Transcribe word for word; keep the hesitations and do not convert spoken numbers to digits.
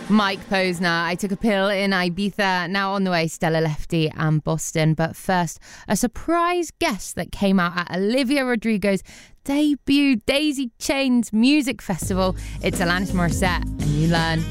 Mike Posner, I Took a Pill in Ibiza. Now on the way, Stella Lefty and Boston. But first, a surprise guest that came out at Olivia Rodrigo's debut Daisy Chains Music Festival. It's Alanis Morissette, and you learn